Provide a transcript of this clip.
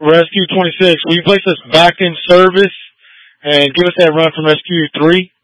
Rescue 26, will you place us back in service and give us that run from SQ3?